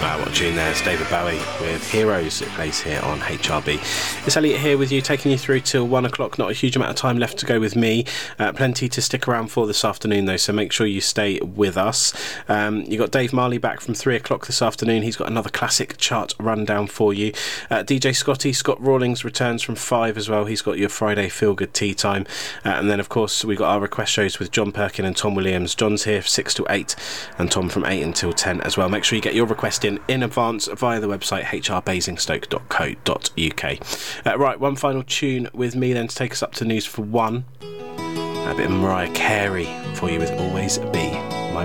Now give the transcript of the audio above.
What a tune there. It's David Bowie with Heroes. It plays here on HRB. It's Elliot here with you, taking you through till 1 o'clock. Not a huge amount of time left to go with me. Plenty to stick around for this afternoon, though, so make sure you stay with us. You got Dave Marley back from 3 o'clock this afternoon. He's got another classic chart rundown for you. DJ Scott Rawlings returns from 5 as well. He's got your Friday Feel Good Tea Time. And then, of course, we've got our request shows with John Perkin and Tom Williams. John's here 6 to 8 and Tom from 8 until 10 as well. Make sure you get your request in advance via the website hrbasingstoke.co.uk. Right, one final tune with me then to take us up to news for 1. A bit of Mariah Carey for you with Always Be.